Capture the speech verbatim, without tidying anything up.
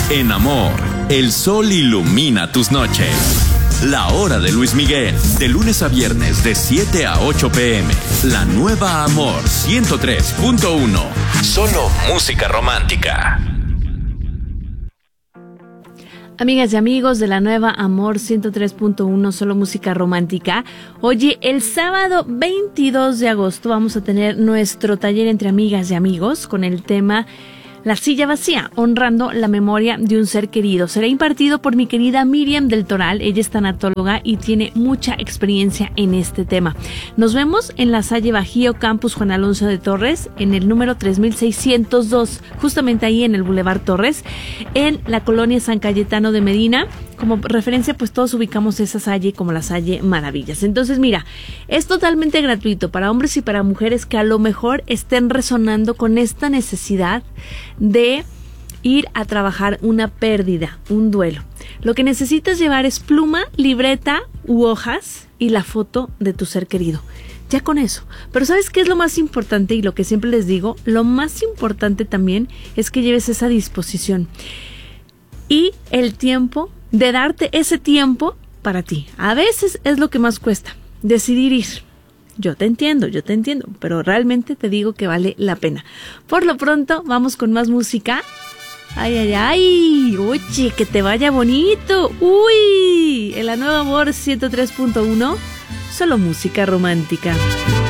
En Amor, el sol ilumina tus noches. La Hora de Luis Miguel, de lunes a viernes de siete a ocho pe eme. La nueva Amor ciento tres punto uno. Solo música romántica. Amigas y amigos de la nueva Amor ciento tres punto uno, solo música romántica. Oye, el sábado veintidós de agosto vamos a tener nuestro taller entre amigas y amigos con el tema La silla vacía, honrando la memoria de un ser querido. Será impartido por mi querida Miriam del Toral. Ella es tanatóloga y tiene mucha experiencia en este tema. Nos vemos en la Salle Bajío, Campus Juan Alonso de Torres, en el número tres mil seiscientos dos, justamente ahí en el Boulevard Torres, en la colonia San Cayetano de Medina. Como referencia, pues todos ubicamos esa Salle como la Salle Maravillas. Entonces, mira, es totalmente gratuito para hombres y para mujeres que a lo mejor estén resonando con esta necesidad de ir a trabajar una pérdida, un duelo. Lo que necesitas llevar es pluma, libreta u hojas y la foto de tu ser querido. Ya con eso. Pero ¿sabes qué es lo más importante? Y lo que siempre les digo, lo más importante también es que lleves esa disposición y el tiempo de darte ese tiempo para ti. A veces es lo que más cuesta, decidir ir. Yo te entiendo, yo te entiendo, pero realmente te digo que vale la pena. Por lo pronto, vamos con más música. Ay, ay, ay, oye, que te vaya bonito. Uy, en la nueva Amor ciento tres punto uno, solo música romántica.